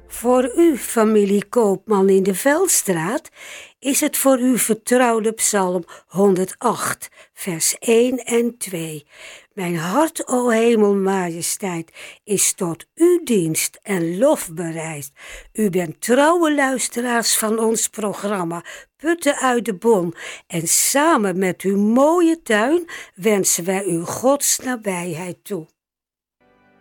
Voor u, familie Koopman in de Veldstraat, is het voor u vertrouwde Psalm 108, vers 1 en 2. Mijn hart, o hemelmajesteit, is tot uw dienst en lof bereid. U bent trouwe luisteraars van ons programma Putten uit de Bon en samen met uw mooie tuin wensen wij u Gods nabijheid toe.